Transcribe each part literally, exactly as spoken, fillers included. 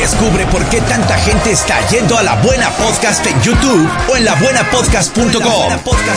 Descubre por qué tanta gente está yendo a La Buena Podcast en YouTube o en la buena podcast punto com.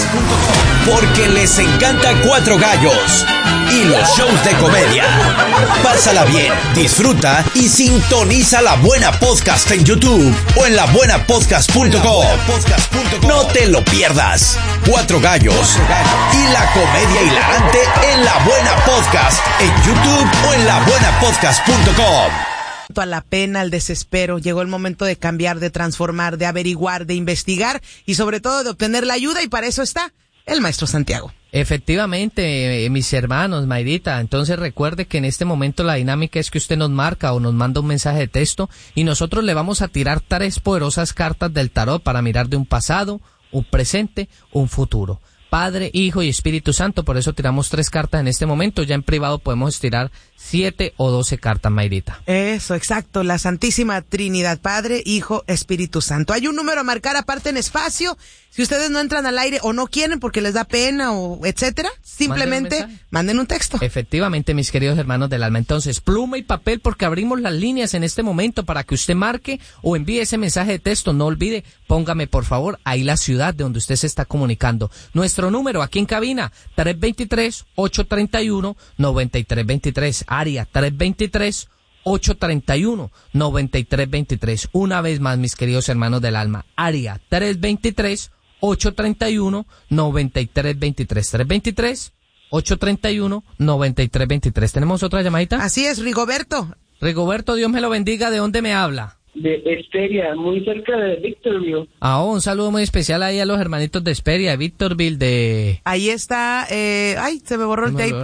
Porque les encanta Cuatro Gallos y los shows de comedia. Pásala bien, disfruta y sintoniza La Buena Podcast en YouTube o en la buena podcast punto com. No te lo pierdas. Cuatro Gallos y la comedia hilarante en La Buena Podcast en YouTube o en la buena podcast punto com. A la pena, al desespero, llegó el momento de cambiar, de transformar, de averiguar, de investigar y sobre todo de obtener la ayuda, y para eso está el maestro Santiago. Efectivamente, eh, mis hermanos, Mayrita, entonces recuerde que en este momento la dinámica es que usted nos marca o nos manda un mensaje de texto y nosotros le vamos a tirar tres poderosas cartas del tarot para mirar de un pasado, un presente, un futuro. Padre, Hijo y Espíritu Santo, por eso tiramos tres cartas en este momento. Ya en privado podemos tirar siete o doce cartas, Mayrita. Eso, exacto, la Santísima Trinidad, Padre, Hijo, Espíritu Santo. Hay un número a marcar aparte en espacio. Si ustedes no entran al aire o no quieren porque les da pena o etcétera, simplemente manden un, manden un texto. Efectivamente, mis queridos hermanos del alma. Entonces, pluma y papel porque abrimos las líneas en este momento para que usted marque o envíe ese mensaje de texto. No olvide, póngame por favor ahí la ciudad de donde usted se está comunicando. Nuestro número aquí en cabina, tres dos tres, ocho tres uno, nueve tres dos tres, área tres dos tres, ocho tres uno, nueve tres dos tres. Una vez más, mis queridos hermanos del alma, área tres dos tres, ocho tres uno, nueve tres dos tres, tres dos tres, ocho tres uno, nueve tres dos tres. ¿Tenemos otra llamadita? Así es, Rigoberto. Rigoberto, Dios me lo bendiga. ¿De dónde me habla? De Esperia, muy cerca de Victorville. Ah, un saludo muy especial ahí a los hermanitos de Esperia, de Victorville, de... Ahí está, eh, ay, se me borró el tape.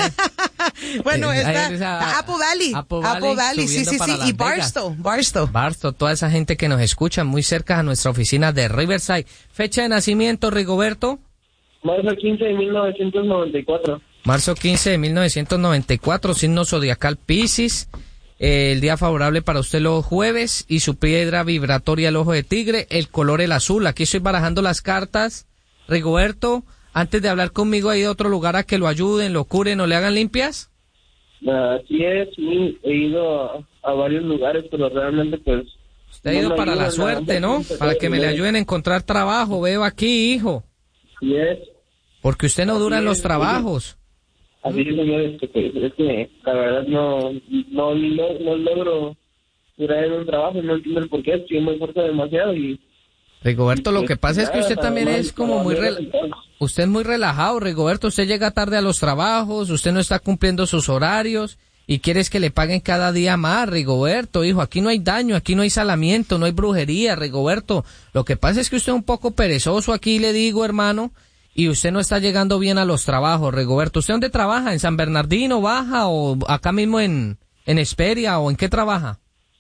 Bueno, eh, está esa, Apple Valley, Apple Valley, Apple Valley, sí, sí, sí, y Barstow, Barstow. Barstow, toda esa gente que nos escucha muy cerca a nuestra oficina de Riverside. Fecha de nacimiento, Rigoberto. Marzo quince de mil novecientos noventa y cuatro. Marzo quince de mil novecientos noventa y cuatro, signo zodiacal Piscis. Eh, el día favorable para usted los jueves y su piedra vibratoria el ojo de tigre, el color el azul. Aquí estoy barajando las cartas. Rigoberto, antes de hablar conmigo, ¿ha ido a otro lugar a que lo ayuden, lo curen o le hagan limpias? Así es, sí, he ido a, a varios lugares, pero realmente pues... Usted ha ido no para la suerte, ¿no? Para que me le ayuden a encontrar trabajo, veo aquí, hijo. Así es. Porque usted no dura en los trabajos. Así es, señor, es que, es que la verdad no, no, no, no logro durar en un trabajo, no entiendo el por qué, estoy me esfuerzo demasiado y... Rigoberto, lo que pasa es que usted también es como muy... Rel... Usted es muy relajado, Rigoberto, usted llega tarde a los trabajos, usted no está cumpliendo sus horarios y quieres que le paguen cada día más, Rigoberto, hijo, aquí no hay daño, aquí no hay salamiento, no hay brujería, Rigoberto. Lo que pasa es que usted es un poco perezoso aquí, le digo, hermano. Y usted no está llegando bien a los trabajos, Rigoberto. ¿Usted dónde trabaja? ¿En San Bernardino, Baja o acá mismo en, en Esperia o en qué trabaja?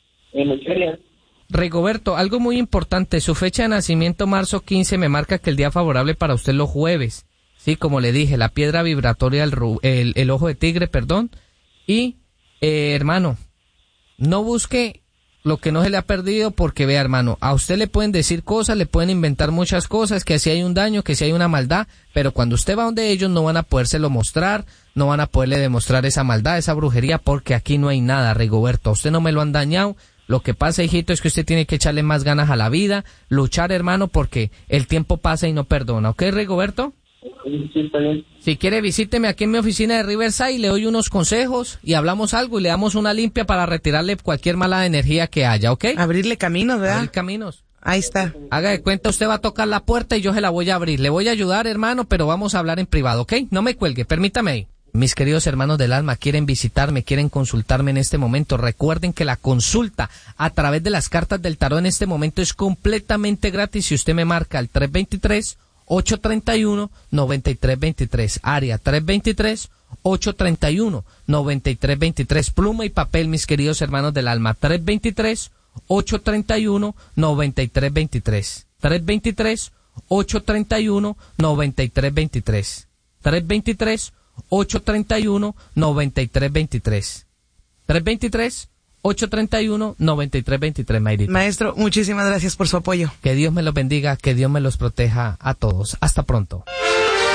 En Esperia. Rigoberto, algo muy importante. Su fecha de nacimiento, marzo quince, me marca que el día favorable para usted los jueves. Sí, como le dije, la piedra vibratoria, el, el, el ojo de tigre, perdón. Y, eh, hermano, no busque lo que no se le ha perdido porque, vea, hermano, a usted le pueden decir cosas, le pueden inventar muchas cosas, que si hay un daño, que si hay una maldad, pero cuando usted va donde ellos no van a podérselo mostrar, no van a poderle demostrar esa maldad, esa brujería, porque aquí no hay nada, Rigoberto. A usted no me lo han dañado. Lo que pasa, hijito, es que usted tiene que echarle más ganas a la vida, luchar, hermano, porque el tiempo pasa y no perdona. ¿Ok, Rigoberto? Sí, está bien. Si quiere, visíteme aquí en mi oficina de Riverside y le doy unos consejos y hablamos algo y le damos una limpia para retirarle cualquier mala energía que haya, ¿ok? Abrirle caminos, ¿verdad? Abrir caminos. Ahí está. Haga de cuenta, usted va a tocar la puerta y yo se la voy a abrir. Le voy a ayudar, hermano, pero vamos a hablar en privado, ¿ok? No me cuelgue, permítame ahí. Mis queridos hermanos del alma, quieren visitarme, quieren consultarme en este momento. Recuerden que la consulta a través de las cartas del tarot en este momento es completamente gratis si usted me marca el tres dos tres, ocho tres uno, nueve tres dos tres, área tres dos tres, ocho tres uno, nueve tres dos tres, pluma y papel, mis queridos hermanos del alma, tres dos tres, ocho tres uno, nueve tres dos tres, tres dos tres, ocho tres uno, nueve tres dos tres, tres dos tres, ocho tres uno, nueve tres dos tres, tres dos tres, ocho tres uno, nueve tres dos tres, Mayrita. Maestro, muchísimas gracias por su apoyo. Que Dios me los bendiga, que Dios me los proteja a todos. Hasta pronto.